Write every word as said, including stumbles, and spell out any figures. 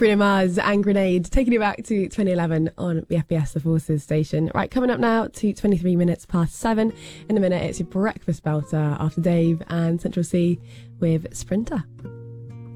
Bruno Mars and Grenade, taking you back to twenty eleven on the F B S The Forces station. Right, coming up now to twenty-three minutes past seven. In a minute, it's your breakfast belter after Dave and Central C with Sprinter.